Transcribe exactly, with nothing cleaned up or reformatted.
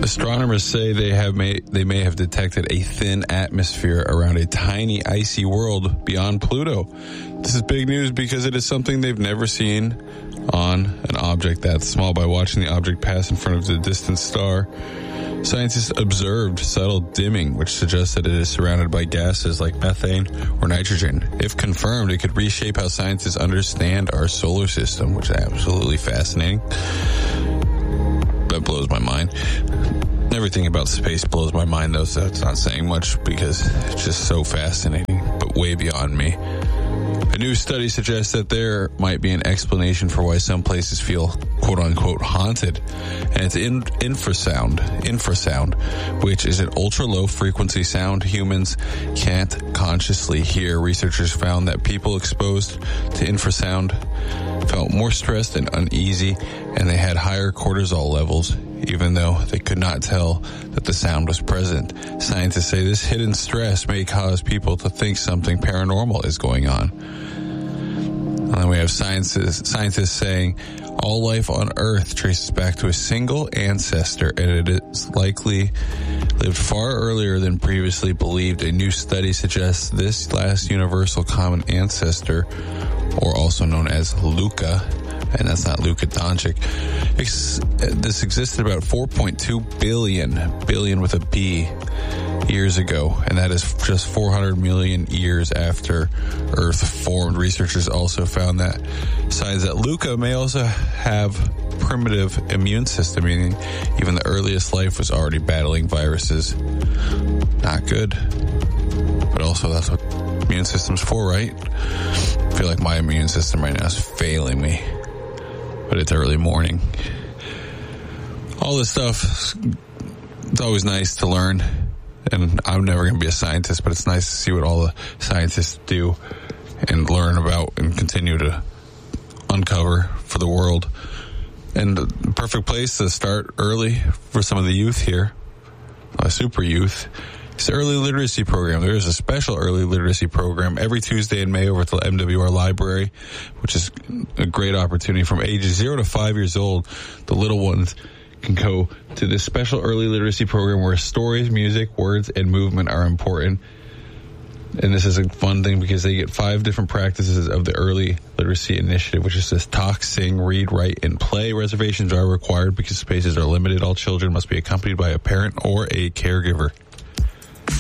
Astronomers say they have may, they may have detected a thin atmosphere around a tiny icy world beyond Pluto. This is big news because it is something they've never seen on an object that small. By watching the object pass in front of the distant star, scientists observed subtle dimming, which suggests that it is surrounded by gases like methane or nitrogen. If confirmed, it could reshape how scientists understand our solar system, which is absolutely fascinating. That blows my mind. Everything about space blows my mind, though, so it's not saying much because it's just so fascinating, but way beyond me. A new study suggests that there might be an explanation for why some places feel quote-unquote haunted, and it's in, infrasound, infrasound, which is an ultra-low frequency sound humans can't consciously hear. Researchers found that people exposed to infrasound felt more stressed and uneasy, and they had higher cortisol levels, even though they could not tell that the sound was present. Scientists say this hidden stress may cause people to think something paranormal is going on. And then we have scientists, scientists saying all life on Earth traces back to a single ancestor, and it is likely lived far earlier than previously believed. A new study suggests this last universal common ancestor, or also known as Luka, and that's not Luka Doncic, Ex- this existed about four point two billion, billion with a B, years ago, and that is just four hundred million years after Earth formed. Researchers also found that signs that Luka may also have primitive immune system, meaning even the earliest life was already battling viruses. Not good. But also that's what immune system's for, right? I feel like my immune system right now is failing me. But it's early morning. All this stuff, it's always nice to learn. And I'm never going to be a scientist, but it's nice to see what all the scientists do and learn about and continue to uncover for the world. And the perfect place to start early for some of the youth here, uh, super youth, is the early literacy program. There is a special early literacy program every Tuesday in May over at the M W R Library, which is a great opportunity. From ages zero to five years old, the little ones can go to this special early literacy program where stories, music, words, and movement are important. And this is a fun thing because they get five different practices of the early literacy initiative, which is just talk, sing, read, write, and play. Reservations are required because spaces are limited. All children must be accompanied by a parent or a caregiver.